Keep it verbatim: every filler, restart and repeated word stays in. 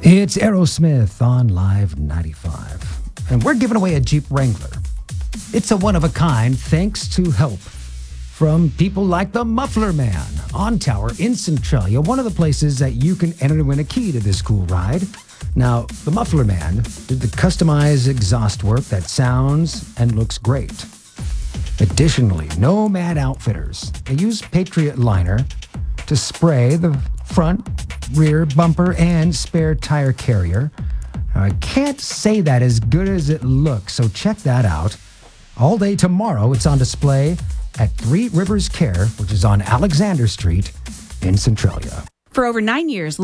It's Aerosmith on Live ninety-five, and we're giving away a Jeep Wrangler. It's a one-of-a-kind thanks to help from people like the Muffler Man on Tower in Centralia, one of the places that you can enter to win a key to this cool ride. Now, the Muffler Man did the customized exhaust work that sounds and looks great. Additionally, Nomad Outfitters, they use Patriot Liner to spray the front, rear bumper, and spare tire carrier. I can't say that as good as it looks, so check that out. All day tomorrow, it's on display at Three Rivers Care, which is on Alexander Street in Centralia. For over nine years,